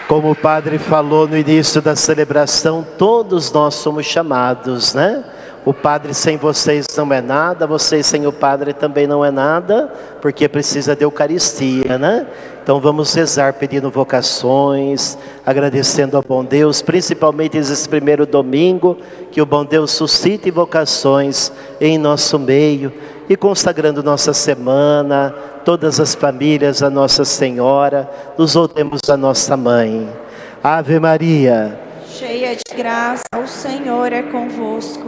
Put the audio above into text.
Como o Padre falou no início da celebração, todos nós somos chamados, né? O Padre sem vocês não é nada, vocês sem o Padre também não é nada, porque precisa de Eucaristia, né? Então vamos rezar pedindo vocações, agradecendo ao bom Deus, principalmente esse primeiro domingo, que o bom Deus suscite vocações em nosso meio, e consagrando nossa semana, todas as famílias a Nossa Senhora, nos voltemos a nossa Mãe. Ave Maria, cheia de graça, o Senhor é convosco.